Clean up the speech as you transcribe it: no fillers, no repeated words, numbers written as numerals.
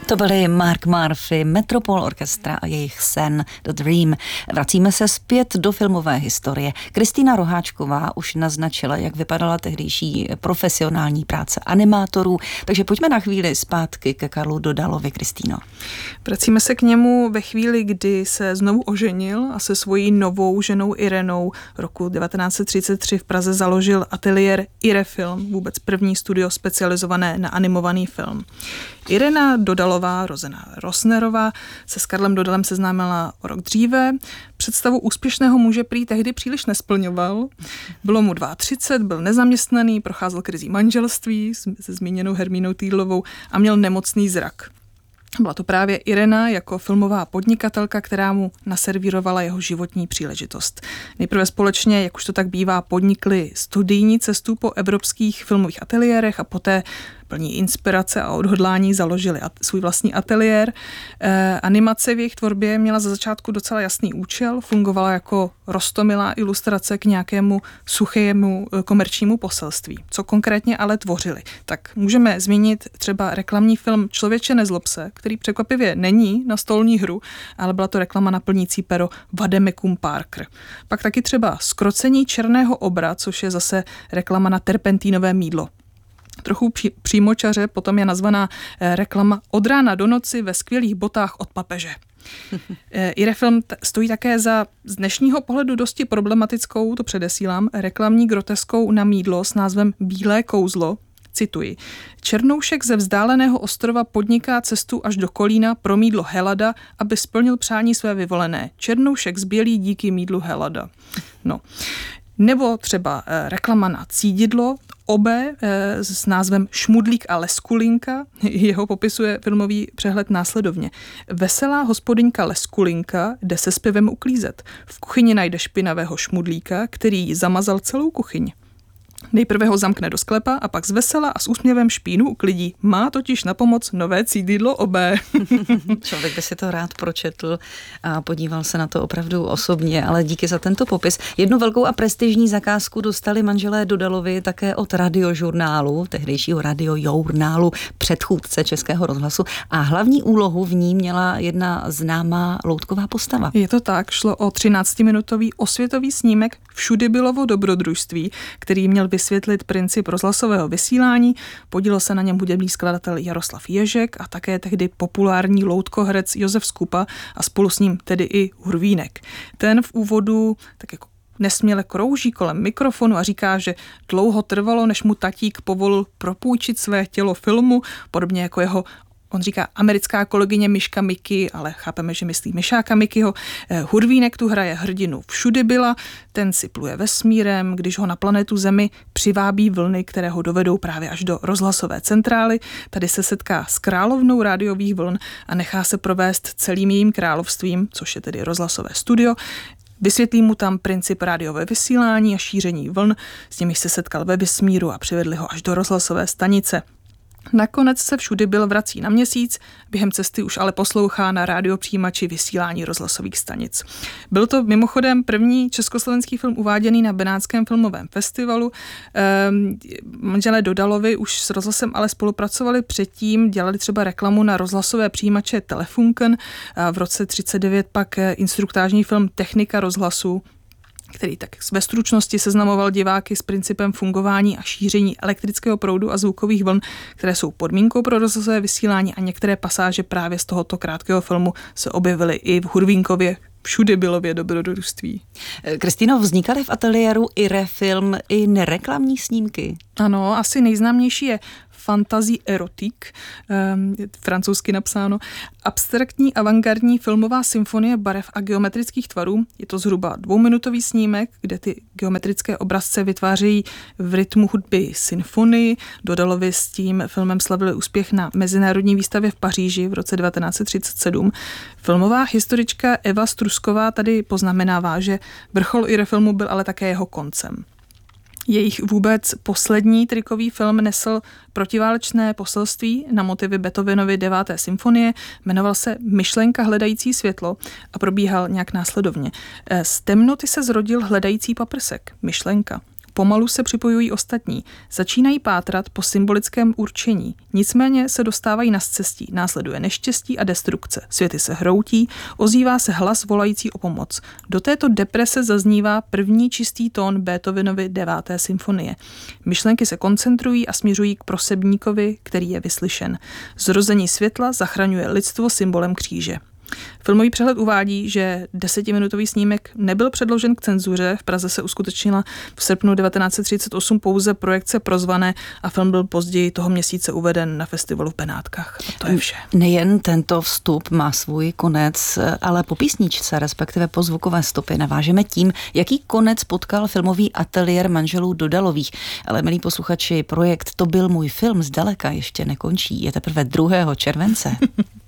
To byly Mark Murphy, Metropol Orchestra a jejich sen The Dream. Vracíme se zpět do filmové historie. Kristýna Roháčková už naznačila, jak vypadala tehdejší profesionální práce animátorů, takže pojďme na chvíli zpátky ke Karlu Dodalovi, Kristýno. Vracíme se k němu ve chvíli, kdy se znovu oženil a se svojí novou ženou Irenou roku 1933 v Praze založil ateliér Irefilm, vůbec první studio specializované na animovaný film. Irena Dodalová, rozená Rosnerová, se s Karlem Dodalem seznámila o rok dříve. Představu úspěšného muže prý tehdy příliš nesplňoval. Bylo mu 32, byl nezaměstnaný, procházel krizí manželství se zmíněnou Hermínou Týdlovou a měl nemocný zrak. Byla to právě Irena jako filmová podnikatelka, která mu naservírovala jeho životní příležitost. Nejprve společně, jak už to tak bývá, podnikli studijní cestu po evropských filmových ateliérech a poté plní inspirace a odhodlání založili svůj vlastní ateliér. Animace v jejich tvorbě měla za začátku docela jasný účel, fungovala jako roztomilá ilustrace k nějakému suchému komerčnímu poselství. Co konkrétně ale tvořili? Tak můžeme zmínit třeba reklamní film Člověče nezlob se, který překvapivě není na stolní hru, ale byla to reklama na plnící pero Vademecum Parker. Pak taky třeba Zkrocení černého obra, což je zase reklama na terpentínové mýdlo. Trochu přímočaře potom je nazvaná reklama Od rána do noci ve skvělých botách od papeže. Irefilm stojí také za z dnešního pohledu dosti problematickou, to předesílám, reklamní groteskou na mýdlo s názvem Bílé kouzlo. Cituji. Černoušek ze vzdáleného ostrova podniká cestu až do Kolína pro mýdlo Helada, aby splnil přání své vyvolené. Černoušek zbělí díky mýdlu Helada. No. Nebo třeba reklama na cídidlo Obe s názvem Šmudlík a Leskulinka. Jeho popisuje filmový přehled následovně. Veselá hospodyňka Leskulinka jde se zpěvem uklízet. V kuchyni najde špinavého šmudlíka, který jí zamazal celou kuchyň. Nejprve ho zamkne do sklepa a pak zvesela a s úsměvem špínu uklidí. Má totiž na pomoc nové cídidlo Obé. Člověk by si to rád pročetl a podíval se na to opravdu osobně, ale díky za tento popis. Jednu velkou a prestižní zakázku dostali manželé Dodalovi také od Radiožurnálu, tehdejšího Radiojournálu, předchůdce Českého rozhlasu, a hlavní úlohu v ní měla jedna známá loutková postava. Je to tak, šlo o 13-minutový osvětový snímek Všudybylovo dobrodružství, který měl vysvětlit princip rozhlasového vysílání. Podílel se na něm hudební skladatel Jaroslav Ježek a také tehdy populární loutkoherec Josef Skupa a spolu s ním tedy i Hurvínek. Ten v úvodu tak jako nesměle krouží kolem mikrofonu a říká, že dlouho trvalo, než mu tatík povolil propůjčit své tělo filmu, podobně jako jeho on říká americká kolegyně Miška Miky, ale chápeme, že myslí Mišáka Mikyho. Hurvínek tu hraje hrdinu Všudybyla, ten si pluje vesmírem, když ho na planetu Zemi přivábí vlny, které ho dovedou právě až do rozhlasové centrály. Tady se setká s královnou rádiových vln a nechá se provést celým jejím královstvím, což je tedy rozhlasové studio. Vysvětlí mu tam princip rádiové vysílání a šíření vln, s nimiž se setkal ve vesmíru a přivedli ho až do rozhlasové stanice. Nakonec se Všudybyl vrací na Měsíc, během cesty už ale poslouchá na rádiopřijímači vysílání rozhlasových stanic. Byl to mimochodem první československý film uváděný na Benátském filmovém festivalu. Manželé Dodalovi už s rozhlasem ale spolupracovali předtím, dělali třeba reklamu na rozhlasové přijímače Telefunken, a v roce 1939 pak instruktážní film Technika rozhlasu, který tak ve stručnosti seznamoval diváky s principem fungování a šíření elektrického proudu a zvukových vln, které jsou podmínkou pro rozhlasové vysílání, a některé pasáže právě z tohoto krátkého filmu se objevily i v Hurvínkově Všudybylově dobrodružství. Kristýno, vznikaly v ateliéru Irefilm i nereklamní snímky? Ano, asi nejznámější je Fantasie Erotique, francouzsky napsáno, abstraktní avantgardní filmová symfonie barev a geometrických tvarů. Je to zhruba 2minutový snímek, kde ty geometrické obrazce vytvářejí v rytmu hudby symfonii. Dodalovi s tím filmem slavili úspěch na mezinárodní výstavě v Paříži v roce 1937. Filmová historička Eva Strusková tady poznamenává, že vrchol Irefilmu byl ale také jeho koncem. Jejich vůbec poslední trikový film nesl protiválečné poselství na motivy Beethovenovy 9. symfonie, jmenoval se Myšlenka hledající světlo a probíhal nějak následovně. Z temnoty se zrodil hledající paprsek, myšlenka. Pomalu se připojují ostatní. Začínají pátrat po symbolickém určení. Nicméně se dostávají na scestí. Následuje neštěstí a destrukce. Světy se hroutí, ozývá se hlas volající o pomoc. Do této deprese zaznívá první čistý tón Beethovenovy 9. symfonie. Myšlenky se koncentrují a směřují k prosebníkovi, který je vyslyšen. Zrození světla zachraňuje lidstvo symbolem kříže. Filmový přehled uvádí, že 10minutový snímek nebyl předložen k cenzuře. V Praze se uskutečnila v srpnu 1938 pouze projekce Prozvané a film byl později toho měsíce uveden na festivalu v Benátkách. A to je vše. Nejen tento vstup má svůj konec, ale po písničce, respektive po zvukové stopě navážeme tím, jaký konec potkal filmový ateliér manželů Dodalových. Ale milí posluchači, projekt To byl můj film zdaleka ještě nekončí. Je teprve 2. července.